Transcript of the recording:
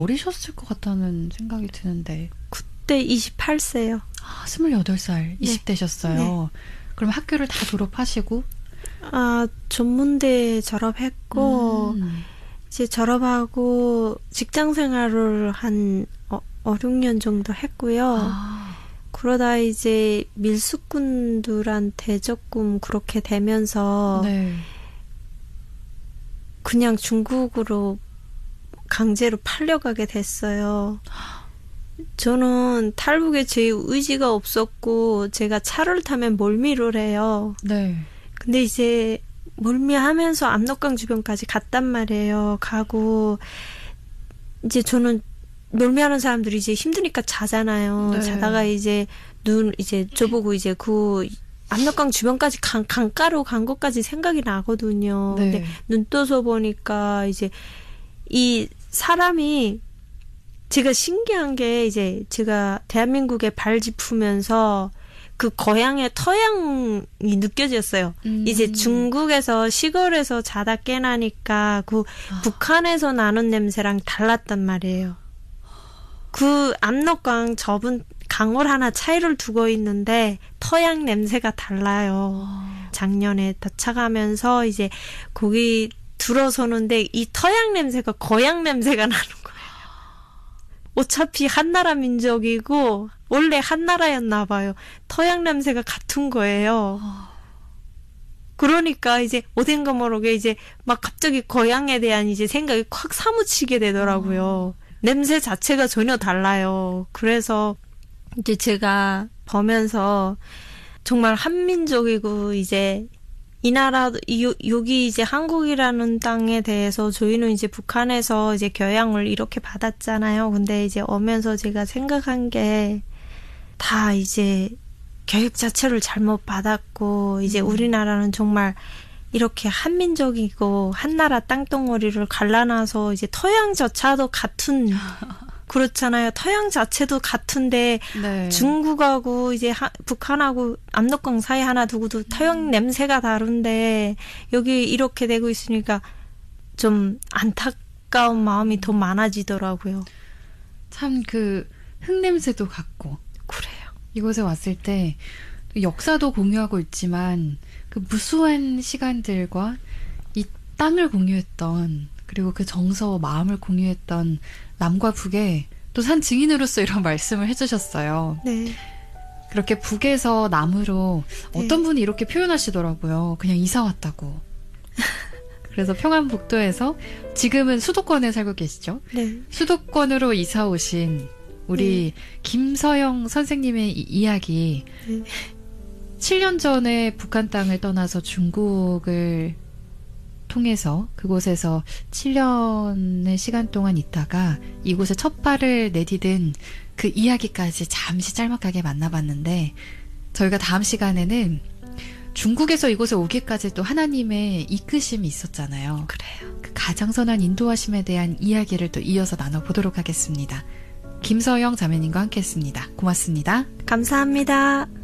어리셨을 것 같다는 생각이 드는데. 그때 28세요. 28살, 20대셨어요. 네. 그럼 학교를 다 졸업하시고? 전문대 졸업했고, 이제 졸업하고 직장 생활을 한 5, 6년 정도 했고요. 그러다 이제 밀수꾼들한테 조금 그렇게 되면서, 네. 그냥 중국으로 강제로 팔려가게 됐어요. 저는 탈북에 제 의지가 없었고 제가 차를 타면 멀미를 해요. 네. 근데 이제 멀미하면서 압록강 주변까지 갔단 말이에요. 가고 이제 저는 멀미하는 사람들이 이제 힘드니까 자잖아요. 네. 자다가 이제 이제 저보고 이제 그 압록강 주변까지 강가로 간 것까지 생각이 나거든요. 네. 근데 눈 떠서 보니까 이제 이 사람이 제가 신기한 게 이제 제가 대한민국에 발 짚으면서 그 고향의 터양이 느껴졌어요. 이제 중국에서 시골에서 자다 깨나니까 그 북한에서 나는 냄새랑 달랐단 말이에요. 그 압록강 좁은 강을 하나 차이를 두고 있는데 터양 냄새가 달라요. 작년에 도착하면서 이제 거기 들어서는데 이 터양 냄새가 고향 냄새가 나는 거예요. 어차피 한나라 민족이고 원래 한나라였나 봐요. 터양 냄새가 같은 거예요. 그러니까 이제 어딘가 모르게 이제 막 갑자기 고향에 대한 이제 생각이 확 사무치게 되더라고요. 냄새 자체가 전혀 달라요. 그래서 이제 제가 보면서 정말 한민족이고 이제 이 나라, 여기 이제 한국이라는 땅에 대해서 저희는 이제 북한에서 이제 교양을 이렇게 받았잖아요. 근데 이제 오면서 제가 생각한 게 다 이제 교육 자체를 잘못 받았고, 이제 우리나라는 정말 이렇게 한민족이고, 한나라 땅덩어리를 갈라놔서 이제 토양조차도 같은, 그렇잖아요. 토양 자체도 같은데 네. 중국하고 이제 북한하고 압록강 사이 하나 두고도 토양 냄새가 다른데 여기 이렇게 되고 있으니까 좀 안타까운 마음이 더 많아지더라고요. 참 그 흙냄새도 같고 그래요. 이곳에 왔을 때 역사도 공유하고 있지만 그 무수한 시간들과 이 땅을 공유했던 그리고 그 정서와 마음을 공유했던 남과 북에 또 산 증인으로서 이런 말씀을 해주셨어요. 네. 그렇게 북에서 남으로 어떤 분이 이렇게 표현하시더라고요. 그냥 이사 왔다고. 그래서 평안북도에서 지금은 수도권에 살고 계시죠? 네. 수도권으로 이사 오신 우리 김서영 선생님의 이야기. 7년 전에 북한 땅을 떠나서 중국을 통해서 그곳에서 7년의 시간 동안 있다가 이곳에 첫 발을 내디딘 그 이야기까지 잠시 짤막하게 만나봤는데 저희가 다음 시간에는 중국에서 이곳에 오기까지 또 하나님의 이끄심이 있었잖아요. 그래요. 그 가장 선한 인도하심에 대한 이야기를 또 이어서 나눠보도록 하겠습니다. 김서영 자매님과 함께했습니다. 고맙습니다. 감사합니다.